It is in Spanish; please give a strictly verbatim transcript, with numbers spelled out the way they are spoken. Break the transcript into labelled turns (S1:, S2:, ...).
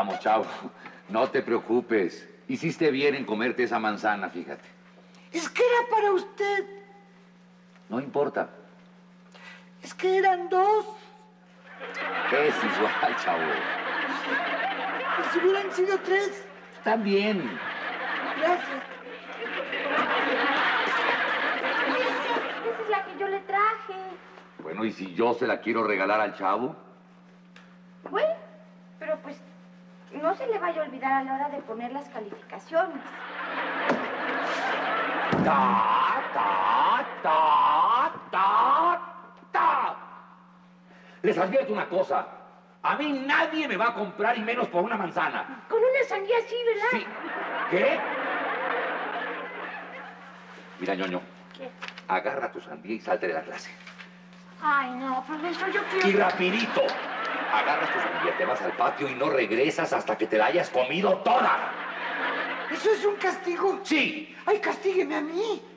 S1: Vamos, chavo. No te preocupes. Hiciste bien en comerte esa manzana, fíjate.
S2: Es que era para usted.
S1: No importa.
S2: Es que eran dos.
S1: Es igual, chavo.
S2: ¿Y si hubieran sido tres?
S1: También.
S2: Gracias.
S3: Esa es la que yo le traje.
S1: Bueno, ¿y si yo se la quiero regalar al chavo?
S3: Bueno, pero pues no se le vaya a olvidar a la hora de poner las calificaciones.
S1: Ta, ta, ta, ta, ta. Les advierto una cosa. A mí nadie me va a comprar y menos por una manzana.
S3: Con una sandía así, ¿verdad?
S1: Sí. ¿Qué? Mira, ñoño.
S3: ¿Qué?
S1: Agarra tu sandía y salte de la clase.
S3: Ay, no, profesor, yo quiero...
S1: Y rapidito. Agarras tu sandía, te vas al patio y no regresas hasta que te la hayas comido toda.
S2: ¿Eso es un castigo?
S1: Sí.
S2: ¡Ay, castígueme a mí!